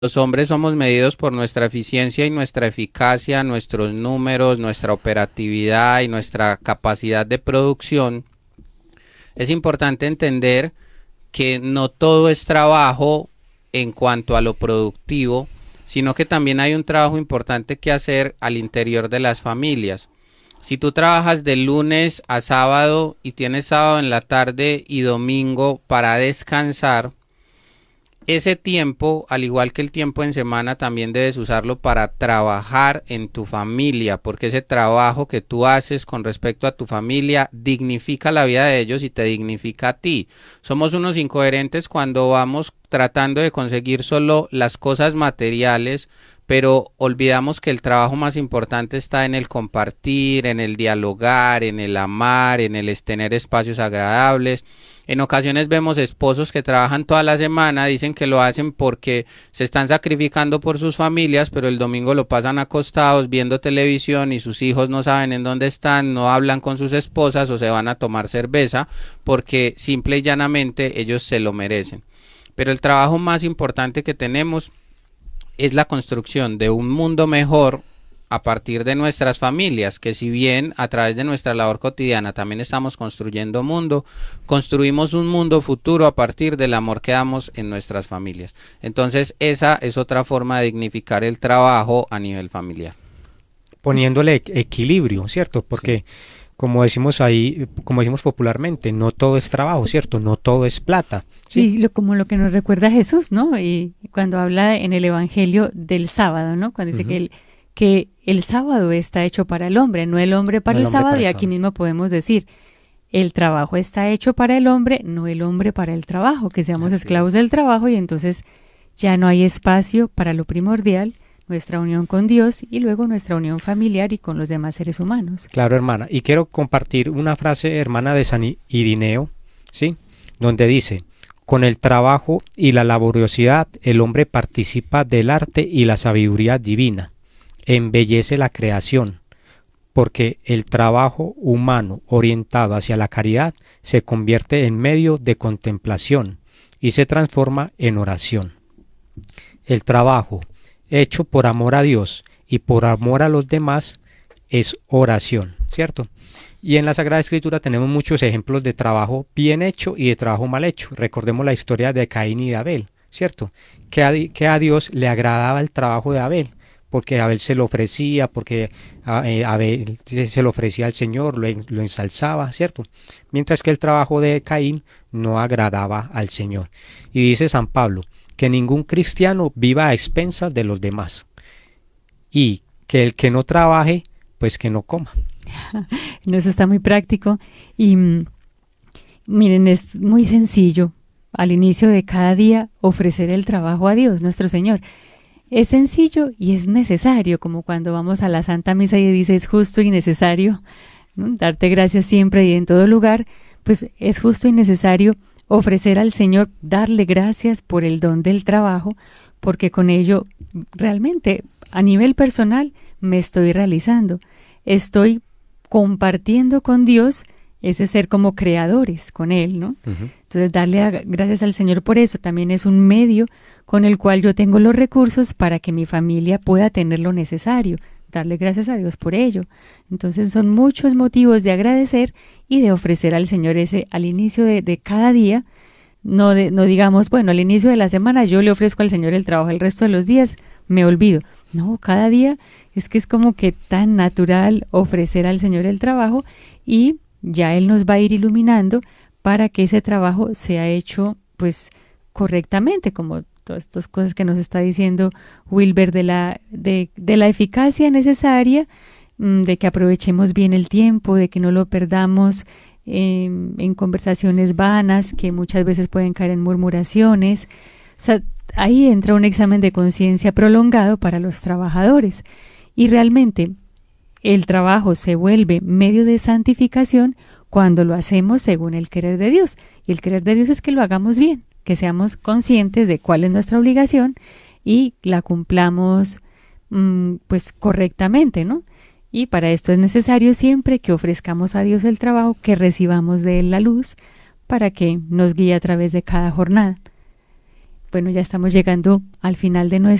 Los hombres somos medidos por nuestra eficiencia y nuestra eficacia, nuestros números, nuestra operatividad y nuestra capacidad de producción. Es importante entender que no todo es trabajo en cuanto a lo productivo, sino que también hay un trabajo importante que hacer al interior de las familias. Si tú trabajas de lunes a sábado y tienes sábado en la tarde y domingo para descansar, ese tiempo, al igual que el tiempo en semana, también debes usarlo para trabajar en tu familia, porque ese trabajo que tú haces con respecto a tu familia dignifica la vida de ellos y te dignifica a ti. Somos unos incoherentes cuando vamos tratando de conseguir solo las cosas materiales, pero olvidamos que el trabajo más importante está en el compartir, en el dialogar, en el amar, en el tener espacios agradables. En ocasiones vemos esposos que trabajan toda la semana, dicen que lo hacen porque se están sacrificando por sus familias, pero el domingo lo pasan acostados viendo televisión y sus hijos no saben en dónde están, no hablan con sus esposas o se van a tomar cerveza porque simple y llanamente ellos se lo merecen. Pero el trabajo más importante que tenemos es la construcción de un mundo mejor a partir de nuestras familias, que si bien a través de nuestra labor cotidiana también estamos construyendo mundo, construimos un mundo futuro a partir del amor que damos en nuestras familias. Entonces esa es otra forma de dignificar el trabajo a nivel familiar. Poniéndole equilibrio, ¿cierto? Sí. Porque como decimos ahí, como decimos popularmente, no todo es trabajo, ¿cierto? No todo es plata, ¿sí? Sí, como lo que nos recuerda Jesús, ¿no? Y cuando habla en el Evangelio del sábado, ¿no? Cuando dice que el sábado está hecho para el hombre, no el hombre para No el el hombre sábado, para y el aquí sábado. mismo podemos decir, el trabajo está hecho para el hombre, no el hombre para el trabajo, que seamos Así esclavos es. del trabajo y entonces ya no hay espacio para lo primordial, nuestra unión con Dios y luego nuestra unión familiar y con los demás seres humanos. Claro, hermana. Y quiero compartir una frase, hermana, de San Irineo, ¿sí? Donde dice, con el trabajo y la laboriosidad el hombre participa del arte y la sabiduría divina, embellece la creación, porque el trabajo humano orientado hacia la caridad se convierte en medio de contemplación y se transforma en oración. El trabajo hecho por amor a Dios y por amor a los demás es oración, ¿cierto? Y en la Sagrada Escritura tenemos muchos ejemplos de trabajo bien hecho y de trabajo mal hecho. Recordemos la historia de Caín y de Abel, ¿cierto? Que a Dios le agradaba el trabajo de Abel, porque Abel se lo ofrecía, porque Abel se lo ofrecía al Señor, lo ensalzaba, ¿cierto? Mientras que el trabajo de Caín no agradaba al Señor. Y dice San Pablo que ningún cristiano viva a expensas de los demás y que el que no trabaje, pues que no coma. No, eso está muy práctico y miren, es muy sencillo al inicio de cada día ofrecer el trabajo a Dios, nuestro Señor. Es sencillo y es necesario, como cuando vamos a la Santa Misa y dice es justo y necesario, ¿no? Darte gracias siempre y en todo lugar, pues es justo y necesario ofrecer al Señor, darle gracias por el don del trabajo, porque con ello realmente a nivel personal me estoy realizando, estoy compartiendo con Dios ese ser como creadores con Él, ¿no? Entonces darle gracias al Señor por eso también es un medio con el cual yo tengo los recursos para que mi familia pueda tener lo necesario, darle gracias a Dios por ello. Entonces son muchos motivos de agradecer y de ofrecer al Señor ese al inicio de cada día, no digamos, bueno, al inicio de la semana yo le ofrezco al Señor el trabajo, el resto de los días me olvido. No, cada día es que es como que tan natural ofrecer al Señor el trabajo y ya Él nos va a ir iluminando para que ese trabajo sea hecho pues correctamente, como todas estas cosas que nos está diciendo Wilber de la eficacia necesaria, de que aprovechemos bien el tiempo, de que no lo perdamos en conversaciones vanas que muchas veces pueden caer en murmuraciones. O sea, ahí entra un examen de conciencia prolongado para los trabajadores y realmente el trabajo se vuelve medio de santificación cuando lo hacemos según el querer de Dios. Y el querer de Dios es que lo hagamos bien, que seamos conscientes de cuál es nuestra obligación y la cumplamos pues correctamente, ¿no? Y para esto es necesario siempre que ofrezcamos a Dios el trabajo, que recibamos de Él la luz para que nos guíe a través de cada jornada. Bueno, ya estamos llegando al final de